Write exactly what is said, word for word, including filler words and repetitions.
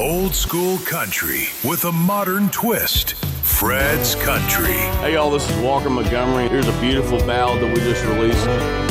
Old school country with a modern twist. Fred's Country. Hey, y'all, this is Walker Montgomery. Here's a beautiful ballad that we just released.